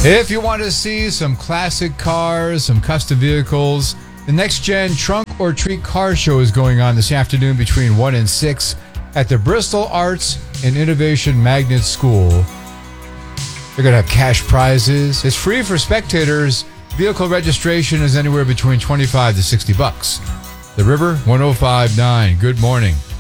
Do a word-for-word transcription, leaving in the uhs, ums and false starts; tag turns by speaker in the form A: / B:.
A: If you want to see some classic cars, some custom vehicles, the Next Gen Trunk or Treat Car Show is going on this afternoon between one and six at the Bristol Arts and Innovation Magnet School. They're going to have cash prizes. It's free for spectators. Vehicle registration is anywhere between twenty-five to sixty bucks. The River, one oh five point nine. Good morning.